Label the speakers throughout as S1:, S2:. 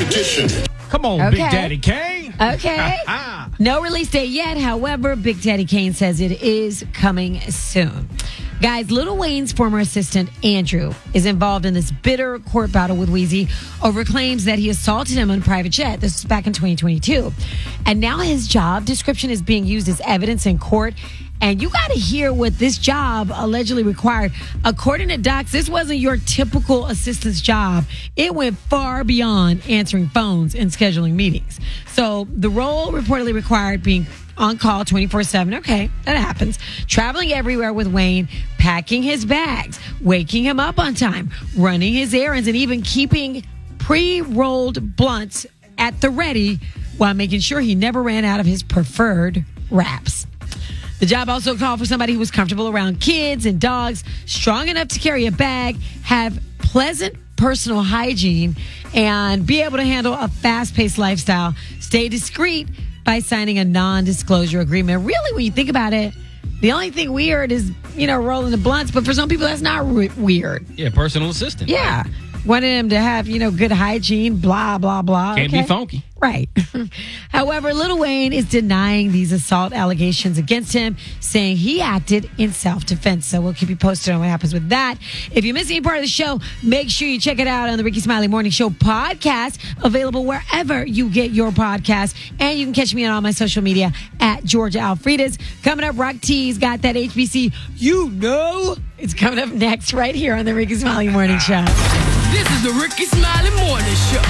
S1: tradition.
S2: Come on, Big Daddy Kane.
S3: Okay. No release date yet. However, Big Daddy Kane says it is coming soon. Guys, Lil Wayne's former assistant, Andrew, is involved in this bitter court battle with Weezy over claims that he assaulted him on a private jet. This was back in 2022. And now his job description is being used as evidence in court. And you got to hear what this job allegedly required. According to docs, this wasn't your typical assistant's job. It went far beyond answering phones and scheduling meetings. So the role reportedly required being on call 24/7. Okay, that happens. Traveling everywhere with Wayne, packing his bags, waking him up on time, running his errands, and even keeping pre-rolled blunts at the ready while making sure he never ran out of his preferred wraps. The job also called for somebody who was comfortable around kids and dogs, strong enough to carry a bag, have pleasant personal hygiene, and be able to handle a fast-paced lifestyle. Stay discreet by signing a non-disclosure agreement. Really, when you think about it, the only thing weird is, rolling the blunts. But for some people, that's not weird.
S2: Yeah, personal assistant.
S3: Yeah. Wanted him to have, good hygiene, blah, blah, blah.
S2: Can't be funky.
S3: Right. However, Lil Wayne is denying these assault allegations against him, saying he acted in self-defense. So we'll keep you posted on what happens with that. If you miss any part of the show, make sure you check it out on the Ricky Smiley Morning Show podcast, available wherever you get your podcast. And you can catch me on all my social media at Georgia Alfredas. Coming up, Rock T's got that HBC. It's coming up next right here on the Ricky Smiley Morning Show.
S4: This is the Ricky Smiley Morning Show.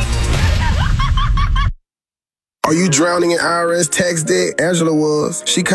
S1: Are you drowning in IRS tax debt? Angela was. She